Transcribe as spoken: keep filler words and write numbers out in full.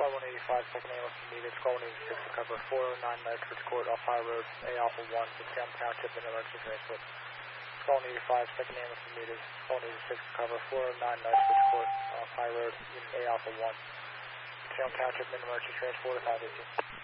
Star one eighty-five, second ambulance needed, Squad one eighty-six to cover four oh nine Medford Court off High Road, A Alpha one, to Salem Township in emergency transport. Squad one eighty-five, second ambulance needed, Squad one eighty-six to cover four oh nine Medford Court off High Road, A Alpha one, Salem Township in emergency transport, if I did you.